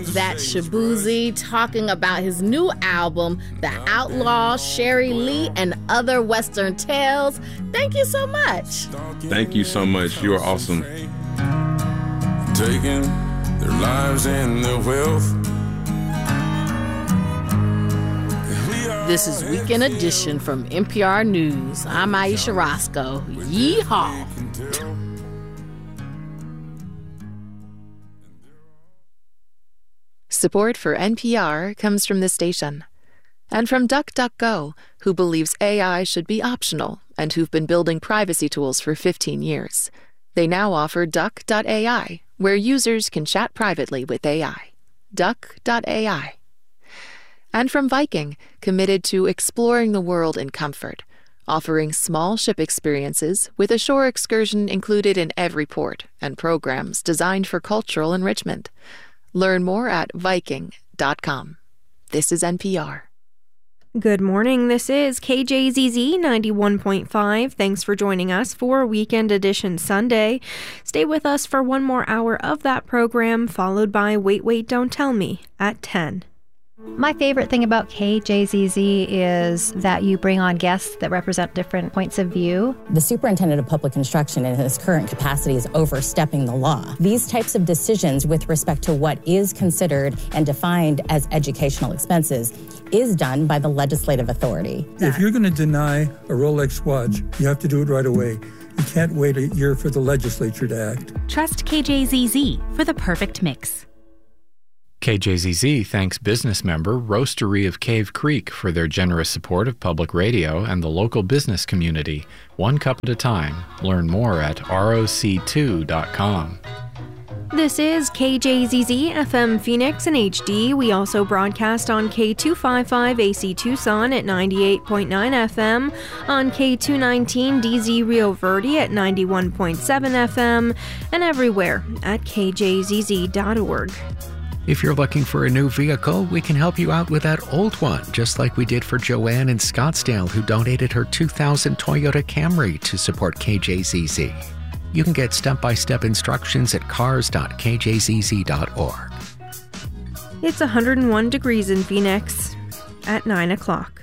That's Shaboozey talking about his new album, The Outlaw, Sherry Lee, and Other Western Tales. Thank you so much. Thank you so much. You are awesome. Taking their lives and their wealth. This is Weekend Edition from NPR News. I'm Aisha Roscoe. Yeehaw. Support for NPR comes from this station. And from DuckDuckGo, who believes AI should be optional and who've been building privacy tools for 15 years. They now offer Duck.ai, where users can chat privately with AI. Duck.ai. And from Viking, committed to exploring the world in comfort, offering small ship experiences with a shore excursion included in every port and programs designed for cultural enrichment. Learn more at Viking.com. This is NPR. Good morning. This is KJZZ 91.5. Thanks for joining us for Weekend Edition Sunday. Stay with us for one more hour of that program, followed by Wait, Wait, Don't Tell Me at 10. My favorite thing about KJZZ is that you bring on guests that represent different points of view. The superintendent of public instruction in his current capacity is overstepping the law. These types of decisions with respect to what is considered and defined as educational expenses is done by the legislative authority. If you're going to deny a Rolex watch, you have to do it right away. You can't wait a year for the legislature to act. Trust KJZZ for the perfect mix. KJZZ thanks business member Roastery of Cave Creek for their generous support of public radio and the local business community. One cup at a time. Learn more at roc2.com. This is KJZZ FM Phoenix in HD. We also broadcast on K255 AC Tucson at 98.9 FM, on K219 DZ Rio Verde at 91.7 FM, and everywhere at kjzz.org. If you're looking for a new vehicle, we can help you out with that old one, just like we did for Joanne in Scottsdale, who donated her 2000 Toyota Camry to support KJZZ. You can get step-by-step instructions at cars.kjzz.org. It's 101 degrees in Phoenix at 9 o'clock.